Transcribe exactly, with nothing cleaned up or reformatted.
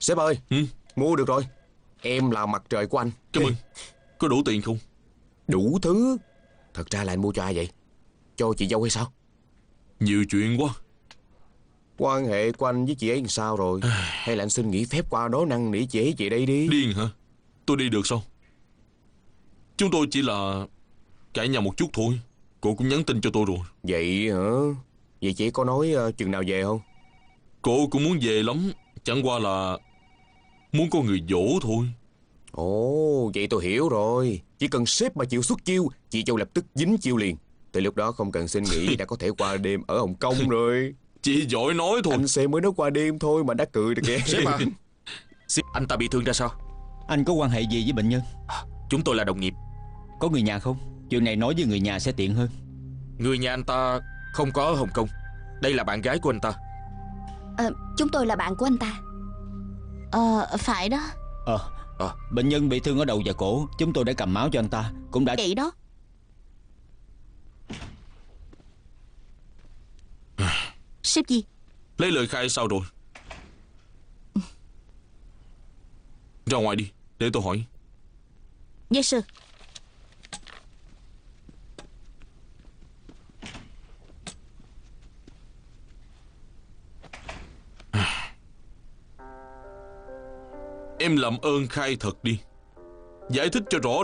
Sếp ơi, Ừ? mua được rồi. Em là mặt trời của anh. Cảm ơn. Có đủ tiền không? Đủ thứ. Thật ra là anh mua cho ai vậy? Cho chị dâu hay sao? Nhiều chuyện quá. Quan hệ của anh với chị ấy làm sao rồi? Hay là anh xin nghỉ phép qua đó năn nỉ chị ấy chị đây đi. Điên hả? Tôi đi được sao? Chúng tôi chỉ là cãi nhau một chút thôi. Cô cũng nhắn tin cho tôi rồi. Vậy hả? Vậy chị có nói uh, chừng nào về không? Cô cũng muốn về lắm. Chẳng qua là muốn có người dỗ thôi. Ồ, vậy tôi hiểu rồi. Chỉ cần sếp mà chịu xuất chiêu, chị dâu lập tức dính chiêu liền. Từ lúc đó không cần xin nghỉ đã có thể qua đêm ở Hồng Kông rồi. Chị giỏi nói thôi. Anh xem mới nói qua đêm thôi mà đã cười được kìa. Sếp à, sếp, anh ta bị thương ra sao? Anh có quan hệ gì với bệnh nhân? Chúng tôi là đồng nghiệp. Có người nhà không? Chuyện này nói với người nhà sẽ tiện hơn. Người nhà anh ta không có ở Hồng Kông. Đây là bạn gái của anh ta. à, Chúng tôi là bạn của anh ta. Ờ, phải đó. Ờ à. Bệnh nhân bị thương ở đầu và cổ. Chúng tôi đã cầm máu cho anh ta. Cũng đã... Vậy đó. Sếp gì? Lấy lời khai sao rồi? Ra ngoài đi, để tôi hỏi. Yes sir. Em làm ơn khai thật đi. Giải thích cho rõ